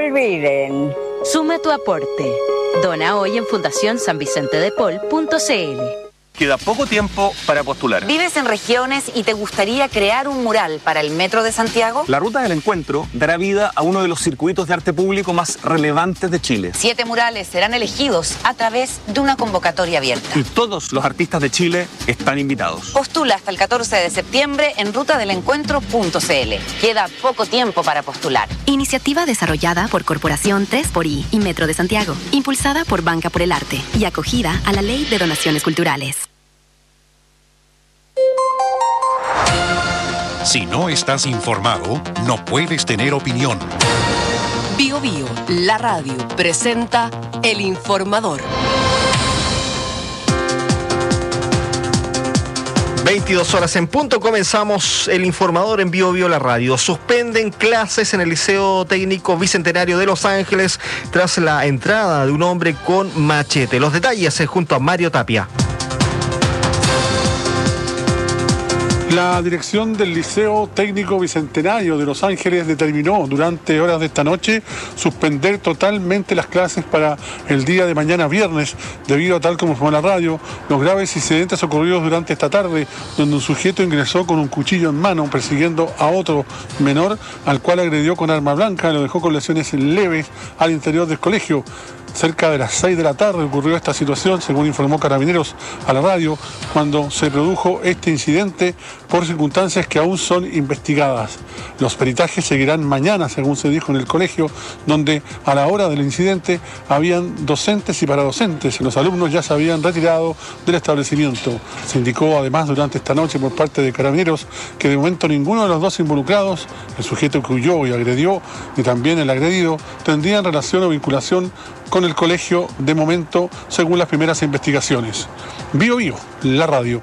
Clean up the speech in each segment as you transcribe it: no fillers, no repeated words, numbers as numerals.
olviden. Suma tu aporte. Dona hoy en fundacionsanvicentedepol.cl. Queda poco tiempo para postular. ¿Vives en regiones y te gustaría crear un mural para el Metro de Santiago? La Ruta del Encuentro dará vida a uno de los circuitos de arte público más relevantes de Chile. 7 murales serán elegidos a través de una convocatoria abierta. Y todos los artistas de Chile están invitados. Postula hasta el 14 de septiembre en rutadelencuentro.cl. Queda poco tiempo para postular. Iniciativa desarrollada por Corporación 3xI y Metro de Santiago. Impulsada por Banca por el Arte y acogida a la Ley de Donaciones Culturales. Si no estás informado, no puedes tener opinión. Bio Bio, la radio, presenta El Informador. 22 horas en punto, comenzamos El Informador en Bio Bio, la radio. Suspenden clases en el Liceo Técnico Bicentenario de Los Ángeles tras la entrada de un hombre con machete. Los detalles junto a Mario Tapia. La dirección del Liceo Técnico Bicentenario de Los Ángeles determinó durante horas de esta noche suspender totalmente las clases para el día de mañana viernes, debido a, tal como informó la radio, los graves incidentes ocurridos durante esta tarde, donde un sujeto ingresó con un cuchillo en mano persiguiendo a otro menor, al cual agredió con arma blanca y lo dejó con lesiones leves al interior del colegio. Cerca de las 6 de la tarde ocurrió esta situación, según informó Carabineros a la radio, cuando se produjo este incidente por circunstancias que aún son investigadas. Los peritajes seguirán mañana, según se dijo en el colegio, donde a la hora del incidente habían docentes y paradocentes. Los alumnos ya se habían retirado del establecimiento. Se indicó además durante esta noche por parte de Carabineros que de momento ninguno de los dos involucrados, el sujeto que huyó y agredió y también el agredido, tendrían relación o vinculación con el colegio de momento, según las primeras investigaciones. Bio Bio, la radio.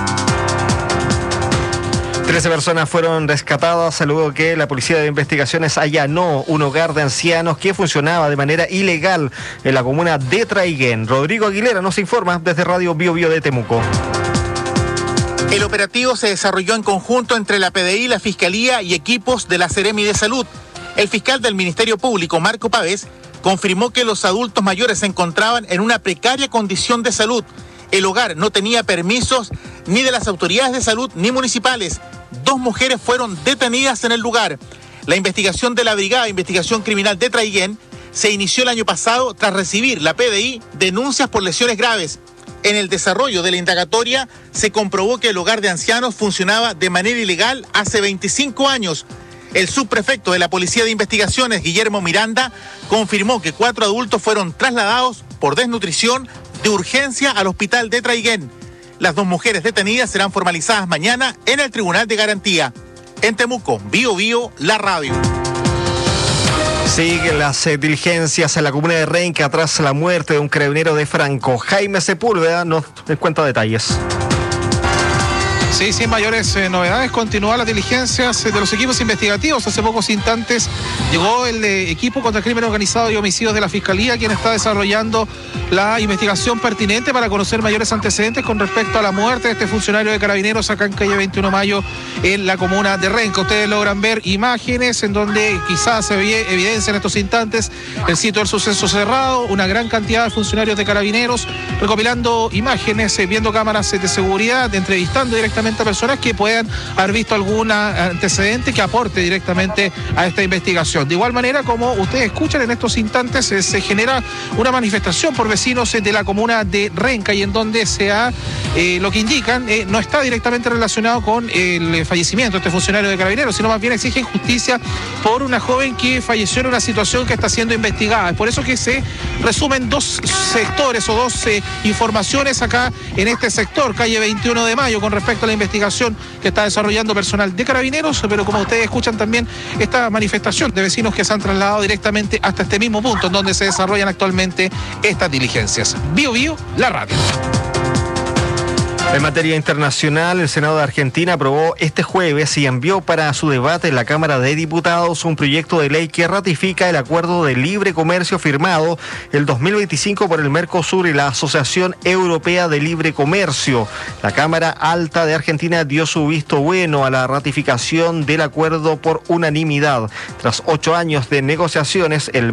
13 personas fueron rescatadas luego que la Policía de Investigaciones allanó un hogar de ancianos que funcionaba de manera ilegal en la comuna de Traiguén. Rodrigo Aguilera nos informa desde Radio Bio Bio de Temuco. El operativo se desarrolló en conjunto entre la PDI, la Fiscalía y equipos de la Seremi de Salud. El fiscal del Ministerio Público, Marco Pavés, confirmó que los adultos mayores se encontraban en una precaria condición de salud. El hogar no tenía permisos ni de las autoridades de salud ni municipales. 2 mujeres fueron detenidas en el lugar. La investigación de la Brigada de Investigación Criminal de Traiguén se inició el año pasado tras recibir la PDI denuncias por lesiones graves. En el desarrollo de la indagatoria se comprobó que el hogar de ancianos funcionaba de manera ilegal hace 25 años. El subprefecto de la Policía de Investigaciones, Guillermo Miranda, confirmó que 4 adultos fueron trasladados por desnutrición de urgencia al hospital de Traiguén. Las 2 mujeres detenidas serán formalizadas mañana en el Tribunal de Garantía. En Temuco, Bio Bio, la radio. Siguen las diligencias en la comuna de Renca tras la muerte de un carabinero de Franco. Jaime Sepúlveda nos cuenta detalles. Sí, sin mayores novedades, continúan las diligencias de los equipos investigativos. Hace pocos instantes llegó el equipo contra el crimen organizado y homicidios de la Fiscalía, quien está desarrollando la investigación pertinente para conocer mayores antecedentes con respecto a la muerte de este funcionario de Carabineros acá en calle 21 de Mayo en la comuna de Renca. Ustedes logran ver imágenes en donde quizás se ve evidencia en estos instantes el sitio del suceso cerrado, una gran cantidad de funcionarios de Carabineros recopilando imágenes, viendo cámaras de seguridad, entrevistando directamente a personas que puedan haber visto algún antecedente que aporte directamente a esta investigación. De igual manera, como ustedes escuchan en estos instantes, se genera una manifestación por vecinos de la comuna de Renca y en donde lo que indican no está directamente relacionado con el fallecimiento de este funcionario de Carabineros, sino más bien exigen justicia por una joven que falleció en una situación que está siendo investigada. Es por eso que se resumen 2 sectores o 2 informaciones acá en este sector, calle 21 de Mayo, con respecto a la investigación que está desarrollando personal de Carabineros, pero como ustedes escuchan también esta manifestación de vecinos que se han trasladado directamente hasta este mismo punto en donde se desarrollan actualmente estas diligencias. Bio Bio, la radio. En materia internacional, el Senado de Argentina aprobó este jueves y envió para su debate en la Cámara de Diputados un proyecto de ley que ratifica el acuerdo de libre comercio firmado el 2025 por el Mercosur y la Asociación Europea de Libre Comercio. La Cámara Alta de Argentina dio su visto bueno a la ratificación del acuerdo por unanimidad. Tras 8 años de negociaciones, el